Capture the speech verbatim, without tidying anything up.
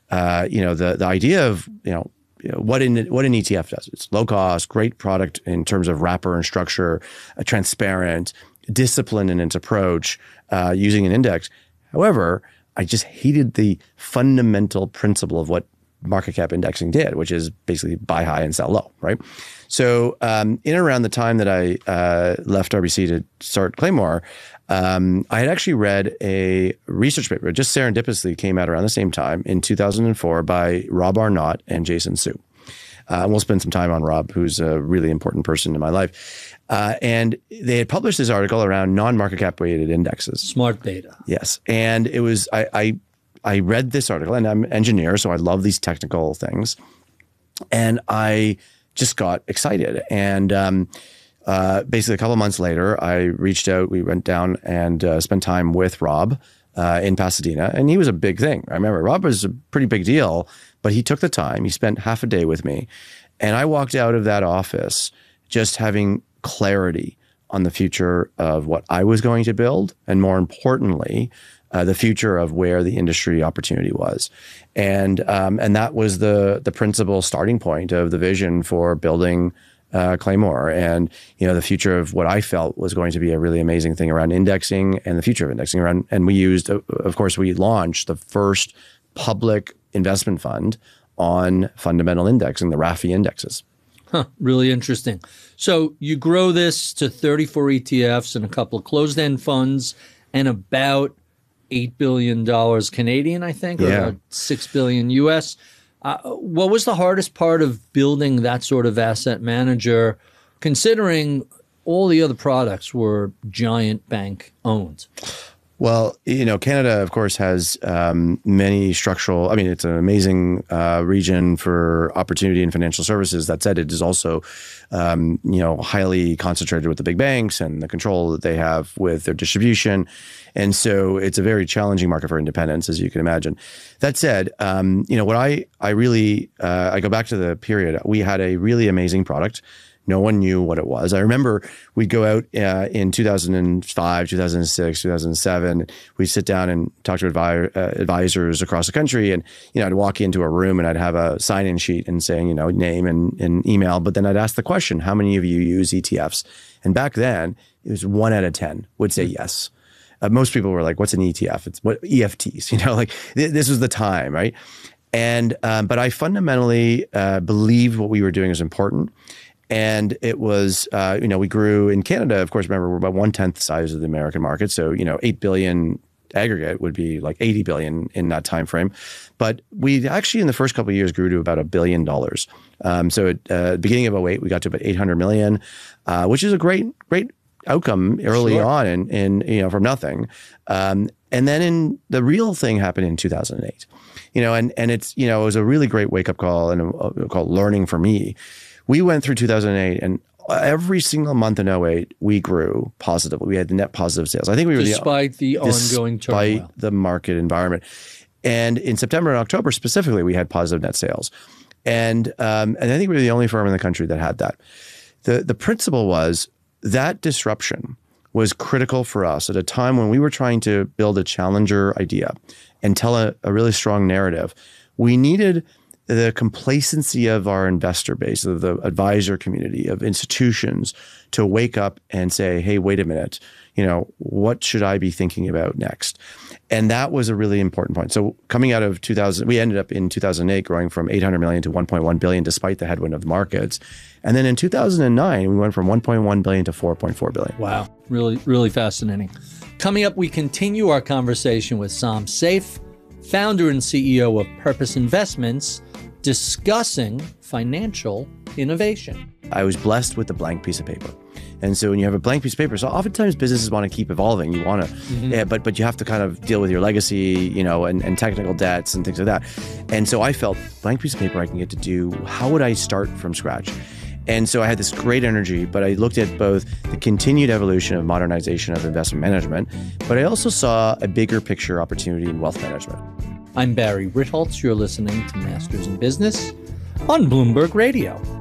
uh, you know, the the idea of, you know, you know, what in what an E T F does. It's low cost, great product in terms of wrapper and structure, uh, transparent, disciplined in its approach, uh, using an index. However, I just hated the fundamental principle of what market cap indexing did, which is basically buy high and sell low, right? So um, in and around the time that I uh, left R B C to start Claymore, um, I had actually read a research paper, it just serendipitously came out around the same time in two thousand four by Rob Arnott and Jason Su. Uh, and we'll spend some time on Rob, who's a really important person in my life. Uh, and they had published this article around non-market cap weighted indexes. Smart beta. Yes. And it was, I, I, I read this article, and I'm an engineer, so I love these technical things. And I just got excited. And um, uh, basically a couple of months later, I reached out, we went down and uh, spent time with Rob uh, in Pasadena. And he was a big thing. I remember Rob was a pretty big deal, but he took the time. He spent half a day with me. And I walked out of that office just having clarity on the future of what I was going to build. And more importantly, Uh, the future of where the industry opportunity was. And um, and that was the the principal starting point of the vision for building uh, Claymore, and you know the future of what I felt was going to be a really amazing thing around indexing and the future of indexing around. And we used, of course, we launched the first public investment fund on fundamental indexing, the R A F I indexes. Huh, really interesting. So you grow this to thirty-four E T Fs and a couple of closed-end funds and about eight billion dollars Canadian, I think, or Yeah. about six billion dollars U S. Uh, what was the hardest part of building that sort of asset manager, considering all the other products were giant bank owned? Well, you know, Canada, of course, has um, many structural, I mean, it's an amazing uh, region for opportunity in financial services. That said, it is also, um, you know, highly concentrated with the big banks and the control that they have with their distribution. And so it's a very challenging market for independents, as you can imagine. That said, um, you know, what I, I really, uh, I go back to the period, we had a really amazing product. No one knew what it was. I remember we'd go out uh, in two thousand five, two thousand six, two thousand seven. We'd sit down and talk to advi uh, advisors across the country. And, you know, I'd walk into a room and I'd have a sign-in sheet and saying, you know, name and, and email. But then I'd ask the question, how many of you use E T Fs? And back then, it was one out of ten would say yes. Uh, most people were like, what's an E T F? It's what E F Ts, you know, like th this was the time, right? And, um, but I fundamentally uh, believed what we were doing was important. And it was, uh, you know, we grew in Canada, of course, remember, we're about one-tenth the size of the American market. So, you know, eight billion aggregate would be like eighty billion in that time frame. But we actually, in the first couple of years, grew to about a billion dollars. Um, so at uh, the beginning of oh eight, we got to about eight hundred million, uh, which is a great, great outcome early sure. on in, in, you know, from nothing. Um, and then in the real thing happened in two thousand eight, you know, and, and it's, you know, it was a really great wake-up call and a, a call learning for me. We went through two thousand eight, and every single month in oh eight, we grew positively. We had net positive sales. I think we were despite the, the ongoing despite turmoil, the market environment. And in September and October specifically, we had positive net sales, and um, and I think we were the only firm in the country that had that. the The principle was that disruption was critical for us at a time when we were trying to build a challenger idea and tell a, a really strong narrative. We needed the complacency of our investor base, of the advisor community, of institutions to wake up and say, hey, wait a minute, you know, what should I be thinking about next? And that was a really important point. So coming out of two thousand, we ended up in two thousand eight growing from eight hundred million to one point one billion despite the headwind of the markets. And then in two thousand nine, we went from one point one billion to four point four billion. Wow. Really, really fascinating. Coming up, we continue our conversation with Sam Saif, founder and C E O of Purpose Investments, discussing financial innovation. I was blessed with a blank piece of paper. And so when you have a blank piece of paper, so oftentimes businesses want to keep evolving. You want to, mm-hmm. yeah, but but you have to kind of deal with your legacy, you know, and, and technical debts and things like that. And so I felt blank piece of paper I can get to do. How would I start from scratch? And so I had this great energy, but I looked at both the continued evolution of modernization of investment management, but I also saw a bigger picture opportunity in wealth management. I'm Barry Ritholtz. You're listening to Masters in Business on Bloomberg Radio.